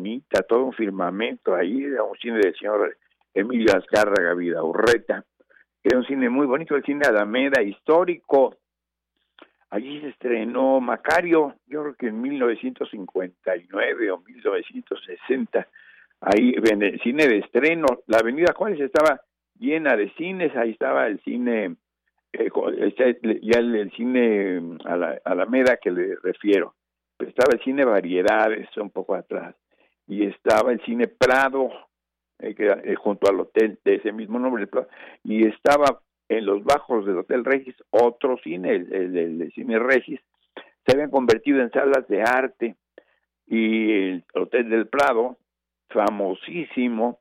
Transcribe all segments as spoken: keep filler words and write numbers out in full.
bonita, todo un firmamento ahí, era un cine del señor Emilio Azcárraga Vidaurreta, era un cine muy bonito, el cine Alameda, histórico. Allí se estrenó Macario, yo creo que en mil novecientos cincuenta y nueve o mil novecientos sesenta, ahí en el cine de estreno. La Avenida Juárez estaba llena de cines, ahí estaba el cine, eh, ya el, el cine a la Alameda que le refiero, pero estaba el cine Variedades un poco atrás, y estaba el cine Prado, eh, que, eh, junto al hotel de ese mismo nombre, y estaba en los bajos del Hotel Regis otro cine, el, el, el, el cine Regis. Se habían convertido en salas de arte, y el Hotel del Prado, famosísimo,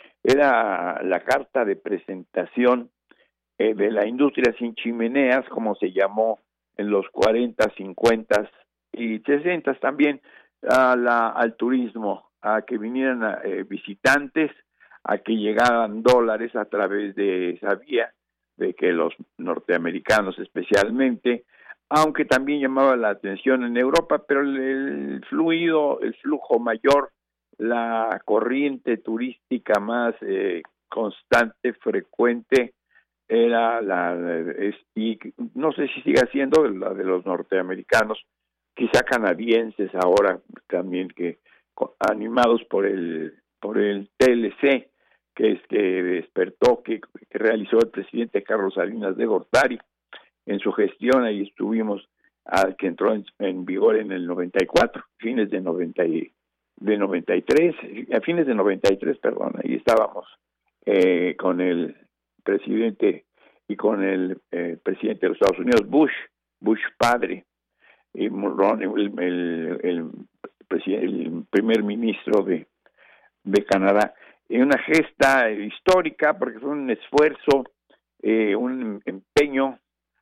era la carta de presentación eh, de la industria sin chimeneas, como se llamó en los cuarenta, cincuenta y sesenta también, a la, al turismo, a que vinieran a, eh, visitantes, a que llegaran dólares a través de esa vía, de que los norteamericanos especialmente, aunque también llamaba la atención en Europa, pero el, el fluido, el flujo mayor, la corriente turística más eh, constante, frecuente, era la, es, y no sé si sigue siendo la de los norteamericanos, quizá canadienses ahora también, que animados por el por el T L C, que es que despertó, que, que realizó el presidente Carlos Salinas de Gortari en su gestión. Ahí estuvimos, al que entró en, en vigor en el noventa y cuatro, fines de noventa y, de noventa y tres, a fines de noventa y tres, perdón, ahí estábamos eh, con el presidente y con el eh, presidente de los Estados Unidos, Bush, Bush padre, y Mulroney, el, el, el, presidente, el primer ministro de, de Canadá. En una gesta histórica, porque fue un esfuerzo, eh, un empeño,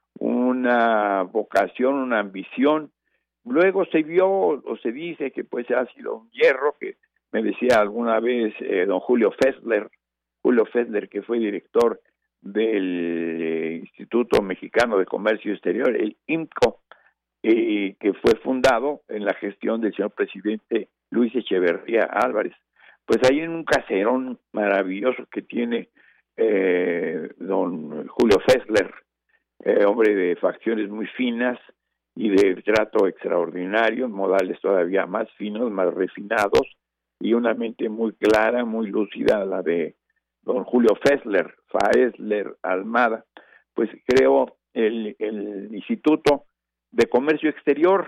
una vocación, una ambición. Luego se vio, o se dice que pues ha sido un hierro, que me decía alguna vez eh, don Julio Fessler, Julio Fessler, que fue director del eh, Instituto Mexicano de Comercio Exterior, el I M C O, eh, que fue fundado en la gestión del señor presidente Luis Echeverría Álvarez. Pues ahí en un caserón maravilloso que tiene eh, don Julio Fessler, eh, hombre de facciones muy finas y de trato extraordinario, modales todavía más finos, más refinados, y una mente muy clara, muy lúcida, la de don Julio Fessler, Faesler Almada. Pues creó el, el Instituto de Comercio Exterior,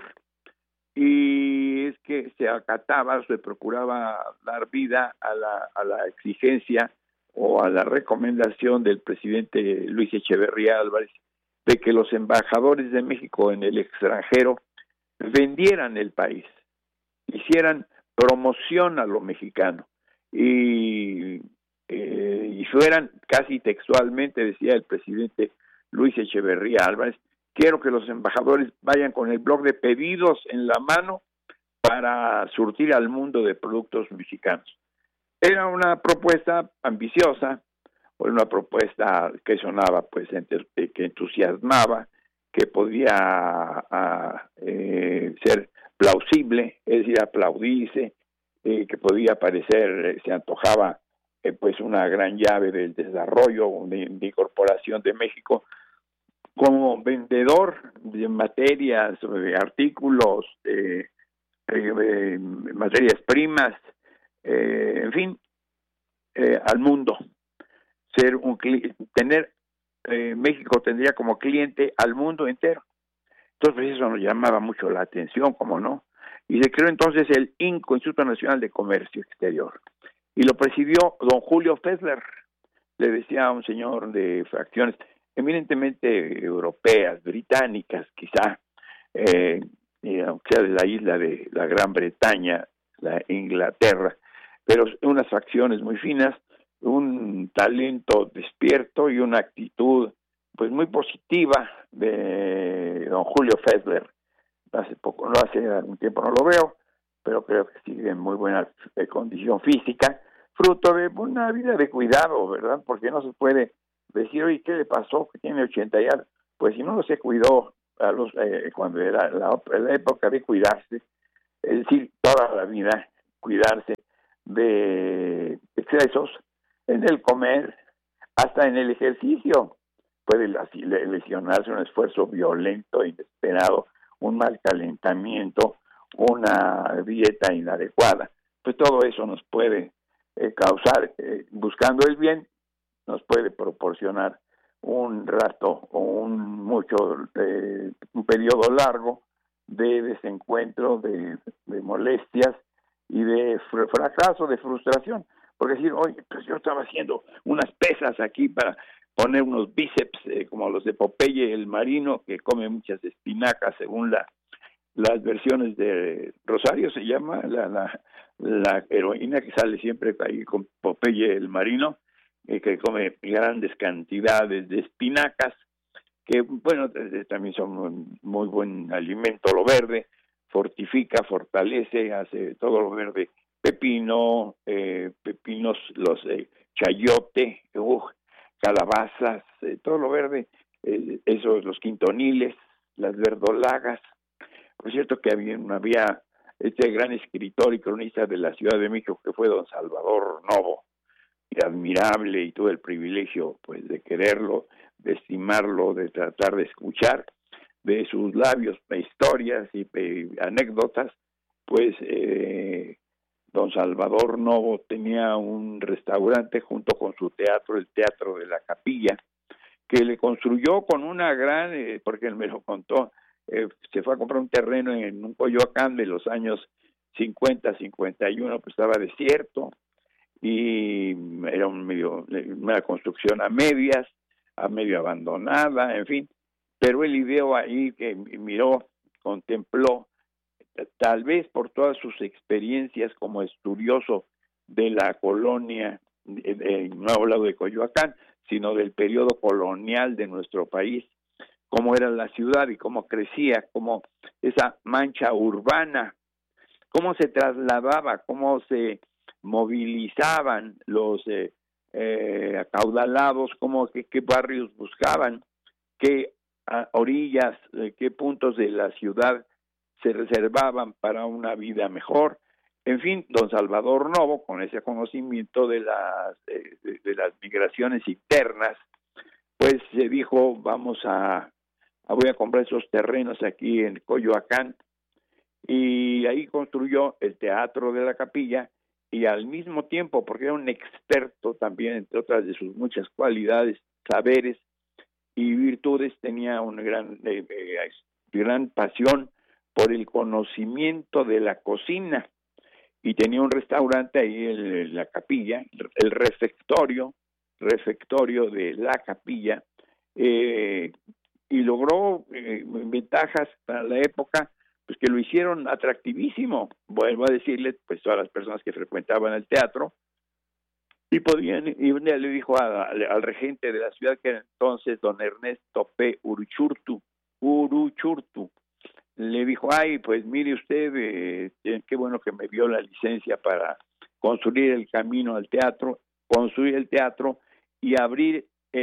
y es que se acataba, se procuraba dar vida a la, a la exigencia o a la recomendación del presidente Luis Echeverría Álvarez de que los embajadores de México en el extranjero vendieran el país, hicieran promoción a lo mexicano, y, eh, y fueran, casi textualmente decía el presidente Luis Echeverría Álvarez, quiero que los embajadores vayan con el bloc de pedidos en la mano para surtir al mundo de productos mexicanos. Era una propuesta ambiciosa, una propuesta que sonaba, pues, que entusiasmaba, que podía a, eh, ser plausible, es decir, aplaudirse, eh, que podía parecer, eh, se antojaba, eh, pues, una gran llave del desarrollo, de, de incorporación de México como vendedor de materias, de artículos, de, de, de materias primas, eh, en fin, eh, al mundo. Ser un tener eh, México tendría como cliente al mundo entero. Entonces eso nos llamaba mucho la atención, como no, y se creó entonces el I N C O, Instituto Nacional de Comercio Exterior, y lo presidió don Julio Fessler. Le decía a un señor de fracciones eminentemente europeas, británicas, quizá, eh, y aunque sea de la isla de la Gran Bretaña, la Inglaterra, pero unas facciones muy finas, un talento despierto y una actitud pues muy positiva de don Julio Fessler. Hace poco, no hace algún tiempo no lo veo, pero creo que sigue en muy buena eh, condición física, fruto de una vida de cuidado, ¿verdad? Porque no se puede decir, oye, ¿qué le pasó? Que tiene ochenta y algo. Pues si no lo se cuidó a los, eh, cuando era la, la época de cuidarse, es decir, toda la vida, cuidarse de excesos en el comer, hasta en el ejercicio. Puede lesionarse un esfuerzo violento, inesperado, un mal calentamiento, una dieta inadecuada. Pues todo eso nos puede eh, causar, eh, buscando el bien, nos puede proporcionar un rato o un mucho, eh, un periodo largo de desencuentro, de, de molestias y de fr- fracaso, de frustración. Porque decir, oye, pues yo estaba haciendo unas pesas aquí para poner unos bíceps eh, como los de Popeye el marino, que come muchas espinacas según la las versiones de Rosario, se llama la, la, la heroína que sale siempre ahí con Popeye el marino, eh, que come grandes cantidades de espinacas, que bueno, eh, también son un muy buen alimento. Lo verde fortifica, fortalece, hace todo lo verde, pepino, eh, pepinos, los eh, chayote, uh, calabazas, eh, todo lo verde, eh, esos, los quintoniles, las verdolagas. Por cierto que había, había este gran escritor y cronista de la Ciudad de México que fue don Salvador Novo, y admirable, y tuve el privilegio pues de quererlo, de estimarlo, de tratar de escuchar de sus labios historias y eh, anécdotas. Pues eh, don Salvador Novo tenía un restaurante junto con su teatro, el Teatro de la Capilla, que le construyó con una gran, eh, porque él me lo contó, eh, se fue a comprar un terreno en un Coyoacán de los años cincuenta, cincuenta y uno, pues estaba desierto, y era un medio, una construcción a medias, a medio abandonada, en fin, pero él vio ahí que miró, contempló, tal vez por todas sus experiencias como estudioso de la colonia, de, de, no he hablado de Coyoacán, sino del periodo colonial de nuestro país, cómo era la ciudad y cómo crecía, cómo esa mancha urbana, cómo se trasladaba, cómo se movilizaban los eh, eh, acaudalados, cómo qué, qué barrios buscaban, qué a, orillas, eh, qué puntos de la ciudad se reservaban para una vida mejor. En fin, don Salvador Novo, con ese conocimiento de las eh, de, de las migraciones internas, pues se dijo, vamos a, a voy a comprar esos terrenos aquí en Coyoacán, y ahí construyó el Teatro de la Capilla, y al mismo tiempo, porque era un experto también, entre otras de sus muchas cualidades, saberes y virtudes, tenía una gran, eh, eh, gran pasión por el conocimiento de la cocina, y tenía un restaurante ahí en, en la Capilla, el refectorio, refectorio de la Capilla, eh, y logró eh, ventajas para la época, pues que lo hicieron atractivísimo. Vuelvo a decirle, pues todas las personas que frecuentaban el teatro, y podían, y un día le dijo a, a, al regente de la ciudad, que era entonces don Ernesto P. Uruchurtu, Uruchurtu, le dijo, ay, pues mire usted, eh, qué bueno que me dio la licencia para construir el camino al teatro, construir el teatro y abrir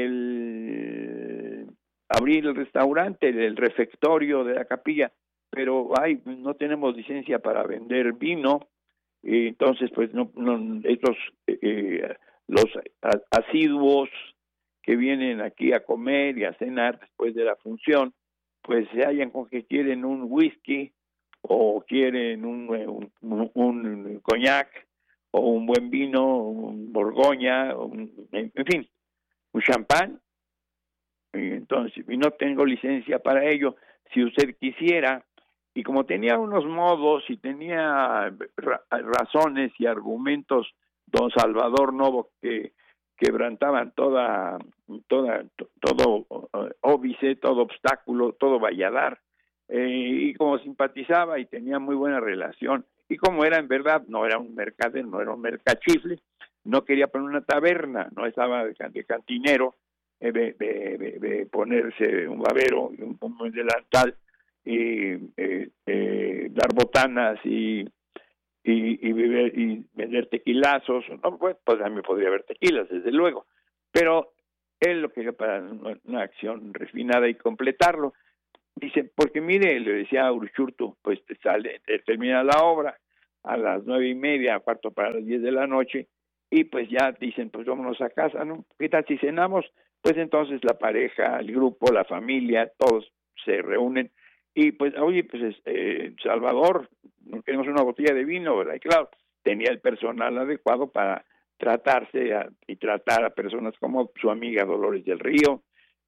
el abrir el restaurante, el refectorio de la Capilla, pero ay, no tenemos licencia para vender vino, y entonces pues no, no estos eh, los asiduos que vienen aquí a comer y a cenar después de la función, pues se hallan con que quieren un whisky o quieren un, un, un, un coñac o un buen vino, un Borgoña, un, en fin, un champán. Y entonces, y no tengo licencia para ello. Si usted quisiera, y como tenía unos modos y tenía ra- razones y argumentos, don Salvador Novo, que quebrantaban toda, toda, todo óbice, todo obstáculo, todo valladar, eh, y como simpatizaba y tenía muy buena relación, y como era en verdad, no era un mercader, no era un mercachifle, no quería poner una taberna, no estaba de, de cantinero, eh, de, de, de, de ponerse un babero, un, un delantal, y eh, eh, dar botanas y y, y, beber, y vender tequilazos, no, pues, pues a mí podría haber tequilas, desde luego, pero él lo quería para una, una acción refinada y completarlo. Dice, porque mire, le decía a Uruchurtu, pues te sale, te termina la obra, a las nueve y media, a cuarto para las diez de la noche, y pues ya dicen, pues vámonos a casa, ¿no? ¿Qué tal si cenamos? Pues entonces la pareja, el grupo, la familia, todos se reúnen, y pues, oye, pues eh, Salvador, no queremos una botella de vino, ¿verdad? Y claro, tenía el personal adecuado para tratarse a, y tratar a personas como su amiga Dolores del Río,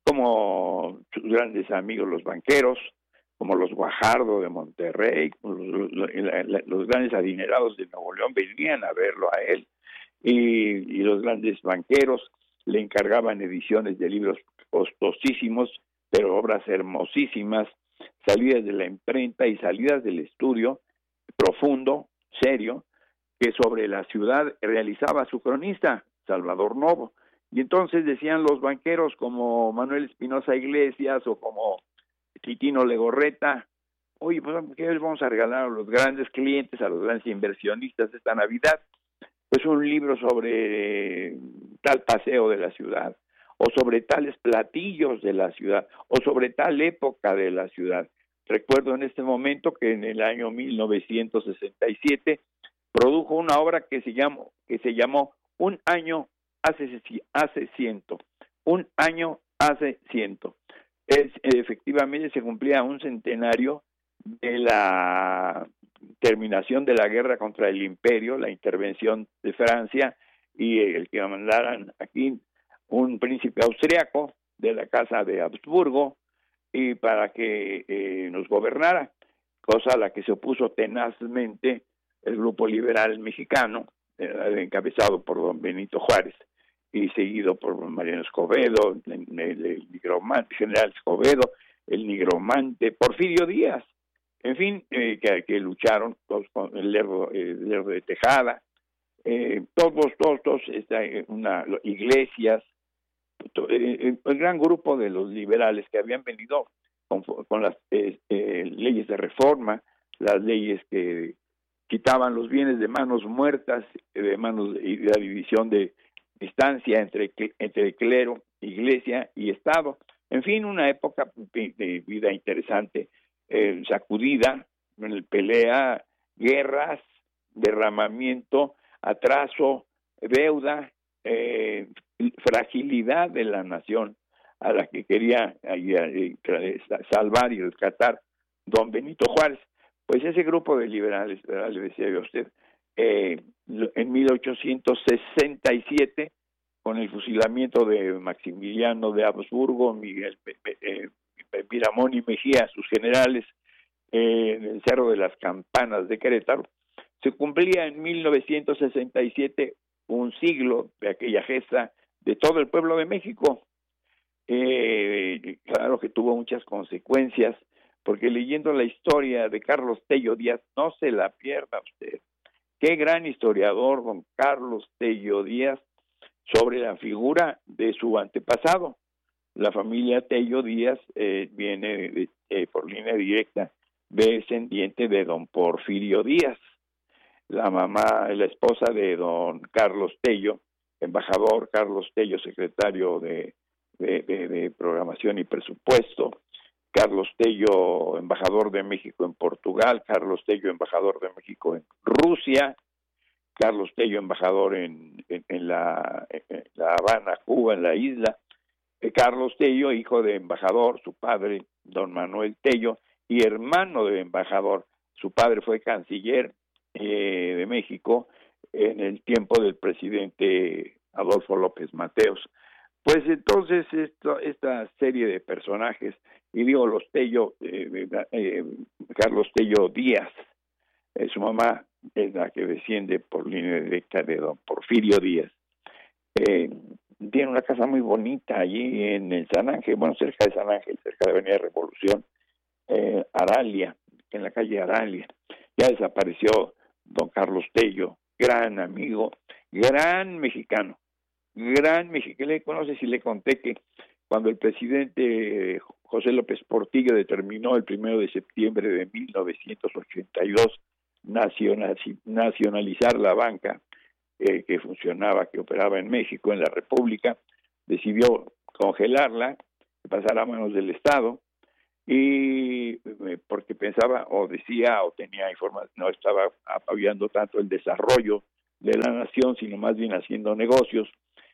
como sus grandes amigos los banqueros, como los Guajardo de Monterrey, los, los, los grandes adinerados de Nuevo León venían a verlo a él, y, y los grandes banqueros le encargaban ediciones de libros costosísimos, pero obras hermosísimas, salidas de la imprenta y salidas del estudio profundo, serio, que sobre la ciudad realizaba su cronista, Salvador Novo. Y entonces decían los banqueros como Manuel Espinosa Iglesias o como Titino Legorreta, oye, pues ¿qué les vamos a regalar a los grandes clientes, a los grandes inversionistas de esta Navidad? Pues un libro sobre tal paseo de la ciudad, o sobre tales platillos de la ciudad, o sobre tal época de la ciudad. Recuerdo en este momento que en el año mil novecientos sesenta y siete produjo una obra que se llamó, que se llamó Un año hace, hace ciento, un año hace ciento. Es, efectivamente se cumplía un centenario de la terminación de la guerra contra el imperio, la intervención de Francia y el que mandaran aquí un príncipe austriaco de la casa de Habsburgo y para que eh, nos gobernara, cosa a la que se opuso tenazmente el grupo liberal mexicano, eh, encabezado por don Benito Juárez y seguido por Mariano Escobedo, el, el, el nigromante, general Escobedo, el nigromante Porfirio Díaz, en fin, eh, que, que lucharon todos con el Lerdo, eh, el Lerdo de Tejada, eh, todos, todos, todos, esta, una, iglesias, to, eh, el gran grupo de los liberales que habían venido con, con las eh, eh, leyes de reforma, las leyes que quitaban los bienes de manos muertas, de manos y la división de distancia entre, entre clero, iglesia y Estado. En fin, una época de vida interesante, eh, sacudida, pelea, guerras, derramamiento, atraso, deuda, eh, fragilidad de la nación a la que quería eh, salvar y rescatar don Benito Juárez. Pues ese grupo de liberales, le decía yo a usted, eh, en mil ochocientos sesenta y siete, con el fusilamiento de Maximiliano de Habsburgo, Miguel eh, Miramón y Mejía, sus generales, eh, en el Cerro de las Campanas de Querétaro, se cumplía en mil novecientos sesenta y siete un siglo de aquella gesta de todo el pueblo de México. Eh, claro que tuvo muchas consecuencias, porque leyendo la historia de Carlos Tello Díaz, no se la pierda usted. Qué gran historiador, don Carlos Tello Díaz, sobre la figura de su antepasado. La familia Tello Díaz eh, viene eh, por línea directa descendiente de don Porfirio Díaz. La mamá, la esposa de don Carlos Tello, embajador Carlos Tello, secretario de, de, de, de Programación y Presupuesto, Carlos Tello, embajador de México en Portugal, Carlos Tello, embajador de México en Rusia, Carlos Tello, embajador en, en, en, la, en La Habana, Cuba, en la isla, eh, Carlos Tello, hijo de embajador, su padre, don Manuel Tello, y hermano de embajador, su padre fue canciller eh, de México en el tiempo del presidente Adolfo López Mateos. Pues entonces esto, esta serie de personajes, y digo los Tello, eh, eh, Carlos Tello Díaz, eh, su mamá es la que desciende por línea directa de don Porfirio Díaz, eh, tiene una casa muy bonita allí en el San Ángel, bueno, cerca de San Ángel, cerca de Avenida Revolución, eh, Aralia, en la calle Aralia. Ya desapareció don Carlos Tello, gran amigo, gran mexicano, gran mexicano. No sé si le conté que cuando el presidente José López Portillo determinó el primero de septiembre de mil novecientos ochenta y dos nacionalizar la banca eh, que funcionaba, que operaba en México, en la República, decidió congelarla, pasar a manos del Estado, y eh, porque pensaba o decía o tenía información, no estaba apoyando tanto el desarrollo de la nación, sino más bien haciendo negocios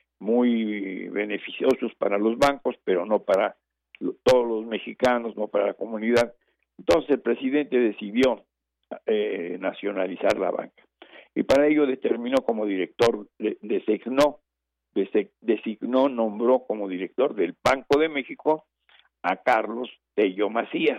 muy beneficiosos para los bancos, pero no para todos los mexicanos, no para la comunidad. Entonces el presidente decidió eh, nacionalizar la banca y para ello determinó como director, de, designó, designó, nombró como director del Banco de México a Carlos Tello Macías,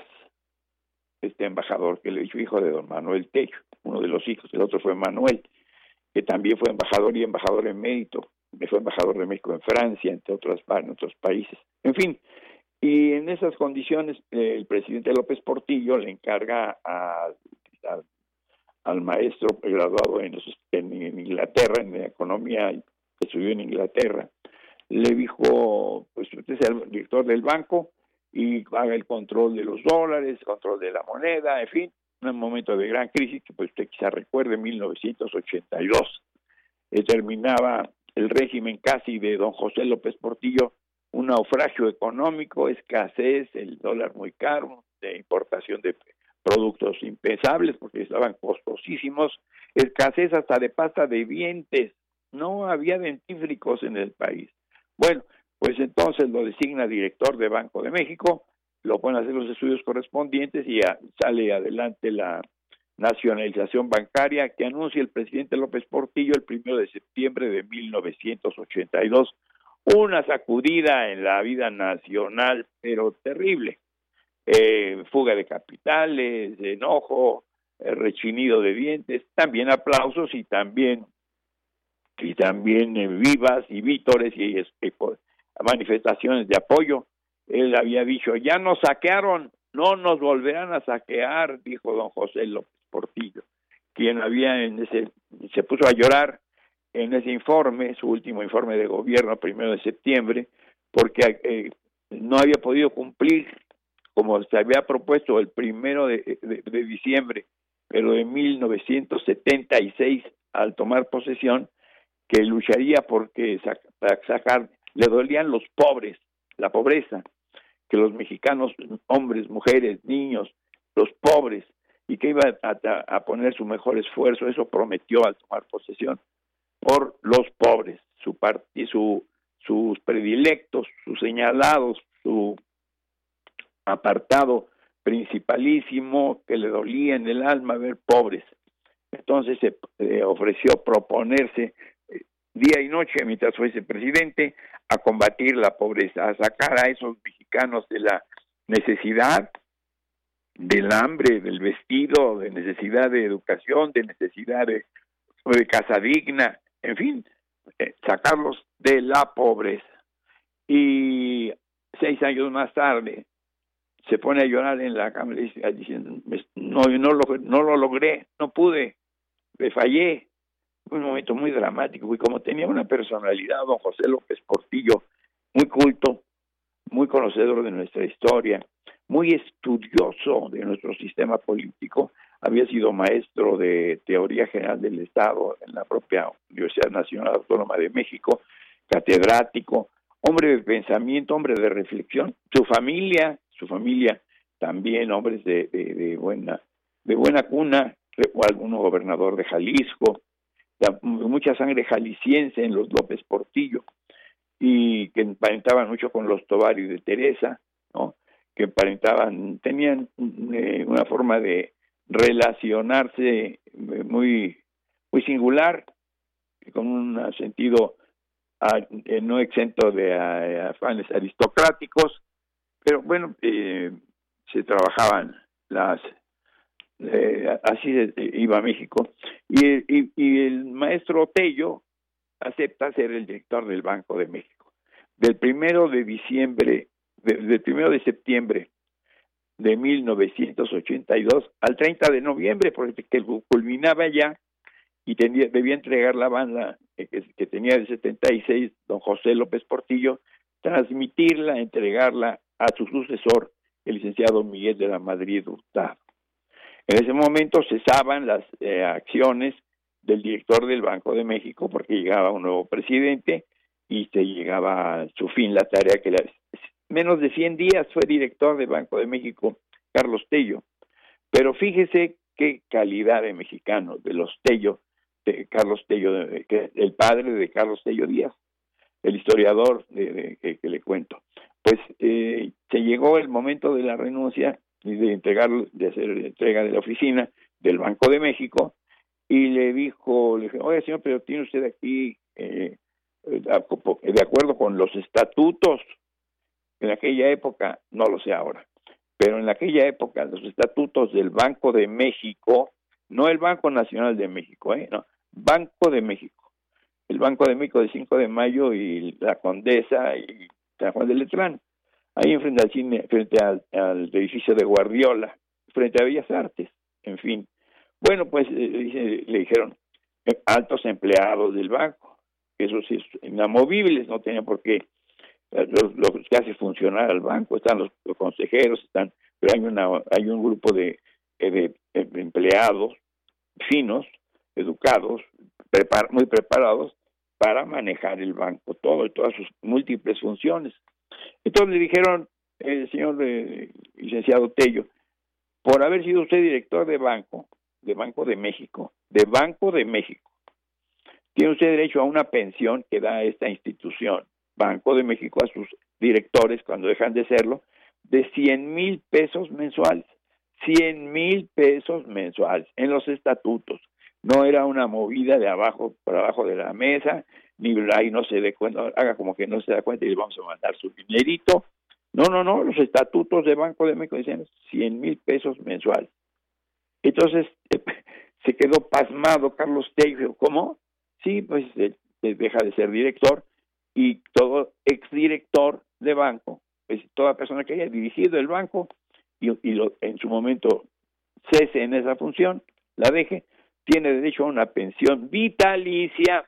este embajador que le dijo hijo de don Manuel Tello, uno de los hijos, el otro fue Manuel, que también fue embajador y embajador emérito, que fue embajador de México en Francia, entre otros, en otros países. En fin, y en esas condiciones eh, el presidente López Portillo le encarga a, a, al maestro graduado en, en, en Inglaterra, en economía, que estudió en Inglaterra, le dijo, pues usted es el director del banco y haga el control de los dólares, control de la moneda, en fin, un momento de gran crisis que pues usted quizá recuerde, mil novecientos ochenta y dos, eh, terminaba el régimen casi de don José López Portillo, un naufragio económico, escasez, el dólar muy caro, de importación de productos impensables porque estaban costosísimos, escasez hasta de pasta de dientes, no había dentífricos en el país. Bueno, pues entonces lo designa director de Banco de México, lo pone a hacer los estudios correspondientes y ya sale adelante la nacionalización bancaria que anuncia el presidente López Portillo el primero de septiembre de mil novecientos ochenta y dos. Una sacudida en la vida nacional, pero terrible. Eh, fuga de capitales, enojo, eh, rechinido de dientes, también aplausos y también y también eh, vivas y vítores y eh, manifestaciones de apoyo. Él había dicho, ya nos saquearon, no nos volverán a saquear, dijo don José López Portillo, quien había en ese, se puso a llorar en ese informe, su último informe de gobierno, primero de septiembre, porque eh, no había podido cumplir como se había propuesto el primero de, de, de diciembre, pero de mil novecientos setenta y seis, al tomar posesión, que lucharía porque para sacar, le dolían los pobres, la pobreza, que los mexicanos, hombres, mujeres, niños, los pobres, y que iba a, a, a poner su mejor esfuerzo, eso prometió al tomar posesión, por los pobres, su partido, su, sus predilectos, sus señalados, su apartado principalísimo que le dolía en el alma ver pobres. Entonces se eh, ofreció proponerse eh, día y noche, mientras fuese presidente, a combatir la pobreza, a sacar a esos mexicanos de la necesidad, del hambre, del vestido, de necesidad de educación, de necesidad de, de casa digna, en fin, eh, sacarlos de la pobreza. Y seis años más tarde se pone a llorar en la cámara diciendo, no, no lo, no lo logré, no pude, me fallé. Un momento muy dramático, y como tenía una personalidad, don José López Portillo, muy culto, muy conocedor de nuestra historia, muy estudioso de nuestro sistema político, había sido maestro de Teoría General del Estado en la propia Universidad Nacional Autónoma de México, catedrático, hombre de pensamiento, hombre de reflexión, su familia, su familia también hombres de, de, de buena de buena cuna, o alguno gobernador de Jalisco, mucha sangre jalisciense en los López Portillo, y que emparentaban mucho con los Tovar y de Teresa, ¿no? Que emparentaban, tenían eh, una forma de relacionarse muy muy singular, con un sentido a, eh, no exento de a, afanes aristocráticos, pero bueno, eh, se trabajaban las eh, así eh, iba a México, y, y, y el maestro Tello acepta ser el director del Banco de México. Del primero de diciembre, de, del primero de septiembre de mil novecientos ochenta y dos al treinta de noviembre, porque que culminaba ya y tenía, debía entregar la banda eh, que, que tenía de setenta y seis don José López Portillo, transmitirla, entregarla a su sucesor, el licenciado Miguel de la Madrid Hurtado. En ese momento cesaban las eh, acciones del director del Banco de México porque llegaba un nuevo presidente y se llegaba a su fin la tarea que la, menos de cien días fue director del Banco de México Carlos Tello. Pero fíjese qué calidad de mexicano, de los Tello, de Carlos Tello, de, que el padre de Carlos Tello Díaz, el historiador de, de, que, que le cuento. Pues eh, se llegó el momento de la renuncia y de entregar, de hacer entrega de la oficina del Banco de México, y le dijo, le dije, oye señor, pero tiene usted aquí, eh, de acuerdo con los estatutos, en aquella época, no lo sé ahora, pero en aquella época los estatutos del Banco de México, no el Banco Nacional de México, ¿eh? No, Banco de México, el Banco de México de cinco de mayo y la Condesa y San Juan de Letrán, ahí enfrente al cine, frente al, al edificio de Guardiola, frente a Bellas Artes, en fin. Bueno, pues eh, le dijeron, eh, altos empleados del banco, eso sí es inamovibles, no tenían por qué, eh, los, los que hace funcionar al banco, están los, los consejeros, están, pero hay una hay un grupo de, de, de empleados finos, educados, prepar, muy preparados para manejar el banco, todo y todas sus múltiples funciones. Entonces le dijeron, el eh, señor eh, licenciado Tello, por haber sido usted director de banco, de Banco de México, de Banco de México, tiene usted derecho a una pensión que da esta institución, Banco de México, a sus directores cuando dejan de serlo, de cien mil pesos mensuales, cien mil pesos mensuales en los estatutos. No era una movida de abajo por abajo de la mesa, ni ahí no se dé cuenta, haga como que no se da cuenta y le vamos a mandar su dinerito. No, no, no, los estatutos de Banco de México dicen cien mil pesos mensuales. Entonces eh, se quedó pasmado Carlos Tello. ¿Cómo? Sí, pues eh, deja de ser director y todo exdirector de banco, pues toda persona que haya dirigido el banco y, y lo, en su momento cese en esa función, la deje, tiene derecho a una pensión vitalicia,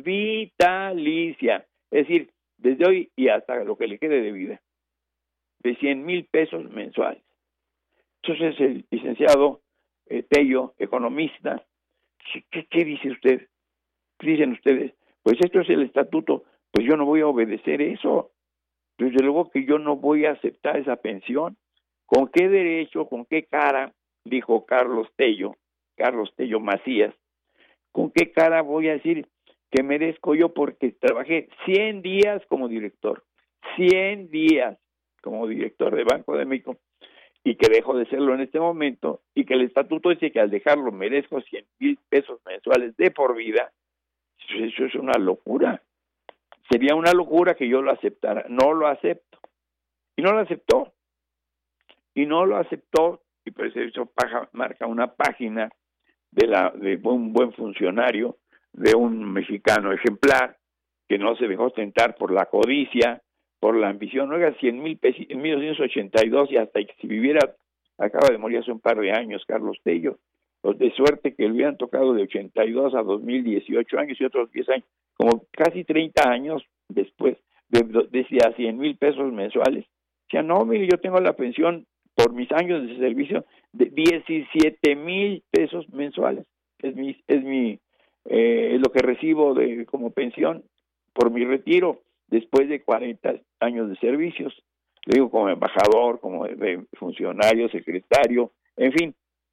vitalicia, es decir, desde hoy y hasta lo que le quede de vida, de cien mil pesos mensuales. Entonces el licenciado eh, Tello, economista, ¿qué, ¿qué dice usted? ¿Qué dicen ustedes? Pues esto es el estatuto, pues yo no voy a obedecer eso, desde luego que yo no voy a aceptar esa pensión. ¿Con qué derecho, con qué cara, dijo Carlos Tello, Carlos Tello Macías, con qué cara voy a decir que merezco yo porque trabajé cien días como director, cien días como director de Banco de México y que dejo de serlo en este momento y que el estatuto dice que al dejarlo merezco cien mil pesos mensuales de por vida? Eso es una locura. Sería una locura que yo lo aceptara. No lo acepto. Y no lo aceptó. Y no lo aceptó. Y por eso paja, marca una página de, la, de un buen funcionario, de un mexicano ejemplar, que no se dejó tentar por la codicia, por la ambición. Oiga, cien mil pesos en mil novecientos ochenta y dos y hasta que si viviera, acaba de morir hace un par de años, Carlos Tello. Pues de suerte que le hubieran tocado de ochenta y dos a dos mil dieciocho años y otros diez años, como casi treinta años después, de, decía cien mil pesos mensuales. Decía, no, mire, yo tengo la pensión por mis años de servicio de diecisiete mil pesos mensuales. Es mi, es mi, eh, es lo que recibo de como pensión por mi retiro después de cuarenta años de servicios. Le digo como embajador, como de funcionario, secretario, en fin.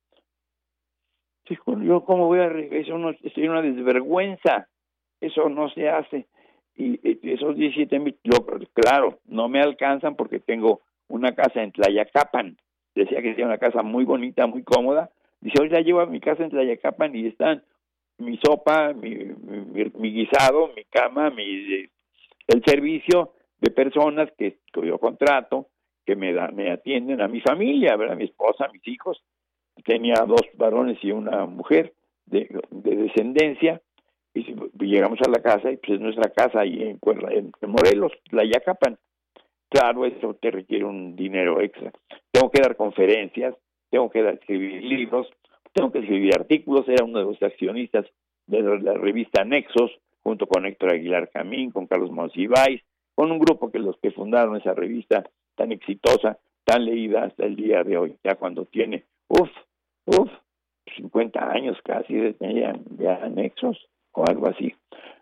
Yo cómo voy a eso no es una desvergüenza, eso no se hace. Y, y esos diecisiete mil, claro, no me alcanzan porque tengo una casa en Tlayacapan. Decía que tenía una casa muy bonita, muy cómoda. Dice, ahorita llevo a mi casa en Tlayacapan y están mi sopa, mi, mi, mi guisado, mi cama, mi el servicio de personas que, que yo contrato, que me da, me atienden a mi familia, ¿verdad? Mi esposa, mis hijos. Tenía dos varones y una mujer de, de descendencia, y si, llegamos a la casa, y pues es nuestra casa ahí en, en, en Morelos, Tlayacapan. Claro, eso te requiere un dinero extra. Tengo que dar conferencias, tengo que dar, escribir libros, tengo que escribir artículos. Era uno de los accionistas de la revista Nexos, junto con Héctor Aguilar Camín, con Carlos Monsiváis, con un grupo que los que fundaron esa revista tan exitosa, tan leída hasta el día de hoy, ya cuando tiene, uff, uff, cincuenta años casi, ya, ya Nexos o algo así.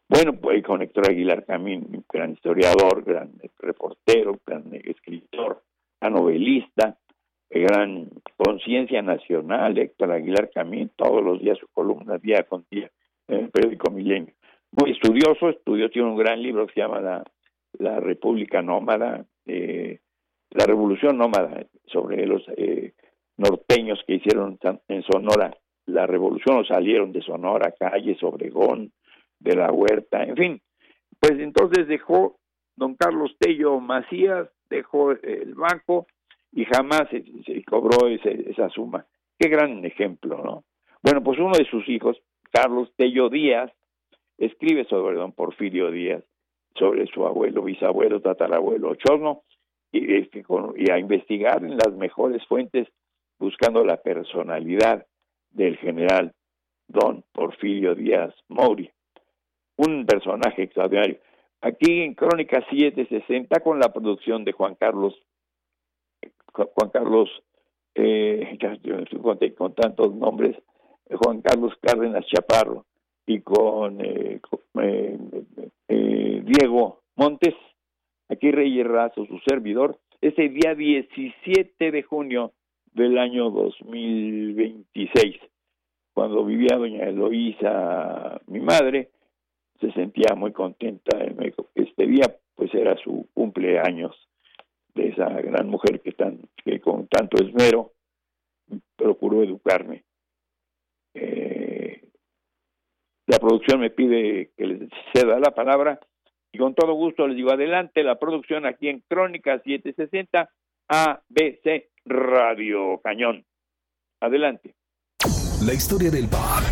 Bueno, pues con Héctor Aguilar Camín, gran historiador, gran reportero, gran escritor, gran novelista, gran conciencia nacional, Héctor Aguilar Camín, todos los días su columna, día con día, en el periódico Milenio. Muy estudioso, estudió, tiene un gran libro que se llama La, la República Nómada, eh, la Revolución Nómada, sobre los eh, norteños que hicieron en Sonora la revolución, o salieron de Sonora, Calles, Obregón, de la Huerta, en fin. Pues entonces dejó don Carlos Tello Macías, dejó el banco y jamás se, se cobró ese, esa suma. Qué gran ejemplo, ¿no? Bueno, pues uno de sus hijos, Carlos Tello Díaz, escribe sobre don Porfirio Díaz, sobre su abuelo, bisabuelo, tatarabuelo Ochosno, y, este, con, y a investigar en las mejores fuentes, buscando la personalidad del general don Porfirio Díaz Mouri. Un personaje extraordinario. Aquí en Crónica siete sesenta, con la producción de Juan Carlos, Juan Carlos, eh, con, con tantos nombres, Juan Carlos Cárdenas Chaparro, y con, eh, con eh, eh, Diego Montes, aquí Reyes Razo, su servidor, ese día diecisiete de junio del año dos mil veintiséis, cuando vivía doña Eloísa, mi madre, se sentía muy contenta. Este día pues era su cumpleaños de esa gran mujer que, tan, que con tanto esmero procuró educarme. Eh, la producción me pide que les ceda la palabra y con todo gusto les digo adelante la producción aquí en Crónica siete sesenta A B C Radio Cañón. Adelante. La historia del pop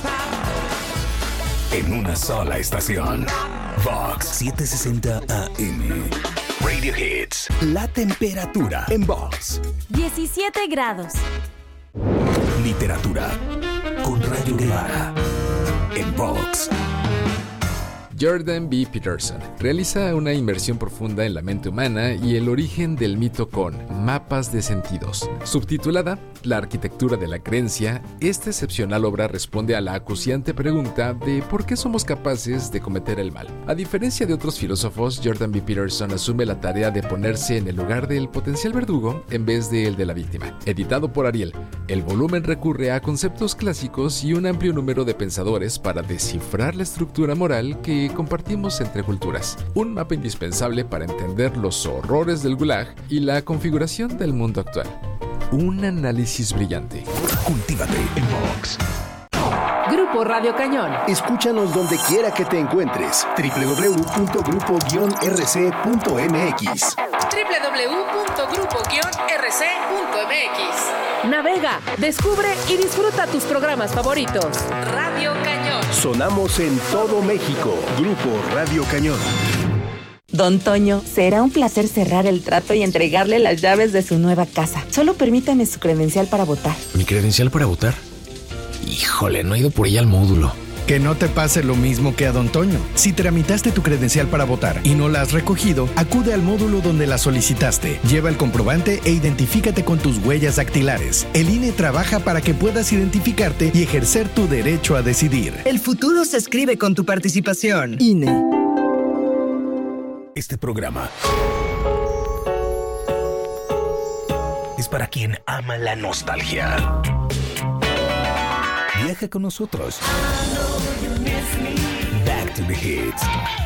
en una sola estación. Vox setecientos sesenta A M. Radio Hits. La temperatura en Vox. diecisiete grados. Literatura con Rayo Guevara en Vox. Jordan B. Peterson realiza una inmersión profunda en la mente humana y el origen del mito con Mapas de Sentidos. Subtitulada La arquitectura de la creencia, esta excepcional obra responde a la acuciante pregunta de por qué somos capaces de cometer el mal. A diferencia de otros filósofos, Jordan B. Peterson asume la tarea de ponerse en el lugar del potencial verdugo en vez de el de la víctima. Editado por Ariel, el volumen recurre a conceptos clásicos y un amplio número de pensadores para descifrar la estructura moral que compartimos entre culturas. Un mapa indispensable para entender los horrores del Gulag y la configuración del mundo actual. Un análisis brillante. Cultívate en Vox. Grupo Radio Cañón. Escúchanos donde quiera que te encuentres. doble u doble u doble u punto grupo guion r c punto m x. doble u doble u doble u punto grupo guion r c punto m x. Navega, descubre y disfruta tus programas favoritos. Radio Cañón. Sonamos en todo México. Grupo Radio Cañón. Don Toño, será un placer cerrar el trato y entregarle las llaves de su nueva casa. Solo permítame su credencial para votar. ¿Mi credencial para votar? Híjole, no he ido por ella al módulo. Que no te pase lo mismo que a Don Toño. Si tramitaste tu credencial para votar y no la has recogido, acude al módulo donde la solicitaste. Lleva el comprobante e identifícate con tus huellas dactilares. El I N E trabaja para que puedas identificarte y ejercer tu derecho a decidir. El futuro se escribe con tu participación. I N E. Este programa es para quien ama la nostalgia. Viaja con nosotros. Back to the Hits.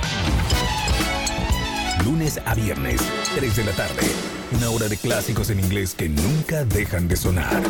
Lunes a viernes, tres de la tarde. Una hora de clásicos en inglés que nunca dejan de sonar.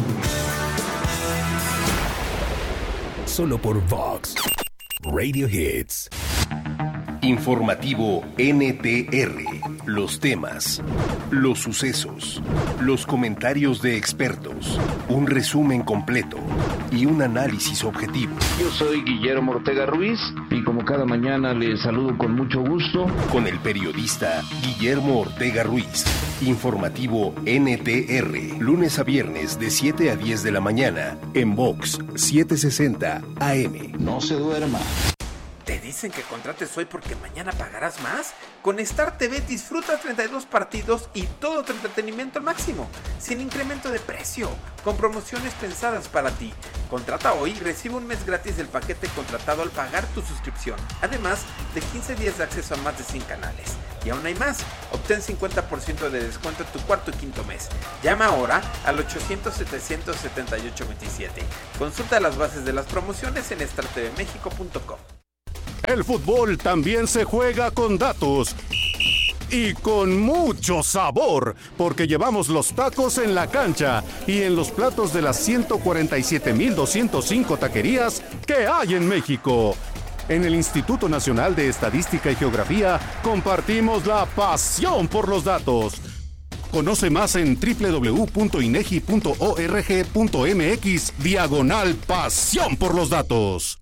Solo por Vox. Radio Hits. Informativo N T R. Los temas, los sucesos, los comentarios de expertos, un resumen completo y un análisis objetivo. Yo soy Guillermo Ortega Ruiz y como cada mañana les saludo con mucho gusto. Con el periodista Guillermo Ortega Ruiz. Informativo N T R. Lunes a viernes de siete a diez de la mañana en Vox setecientos sesenta A M. No se duerma. Te dicen que contrates hoy porque mañana pagarás más. Con Star T V disfruta treinta y dos partidos y todo tu entretenimiento al máximo, sin incremento de precio, con promociones pensadas para ti. Contrata hoy y recibe un mes gratis del paquete contratado al pagar tu suscripción, además de quince días de acceso a más de cien canales. Y aún hay más, obtén cincuenta por ciento de descuento en tu cuarto y quinto mes. Llama ahora al ochocientos, setecientos setenta y ocho veintisiete. Consulta las bases de las promociones en star t v mexico punto com. El fútbol también se juega con datos y con mucho sabor, porque llevamos los tacos en la cancha y en los platos de las ciento cuarenta y siete mil doscientas cinco taquerías que hay en México. En el Instituto Nacional de Estadística y Geografía compartimos la pasión por los datos. Conoce más en doble u doble u doble u punto inegi punto org punto mx diagonal pasión por los datos.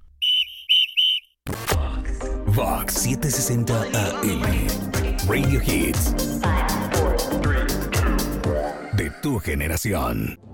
Vox setecientos sesenta A M. Radio Hits. De tu generación.